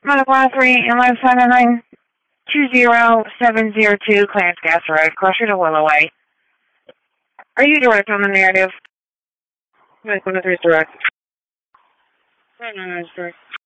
Monoplan 3, inline 20702, Clarence Gas Road, closer to Willoway. Are you direct on the narrative? 103 is direct. No, it's direct.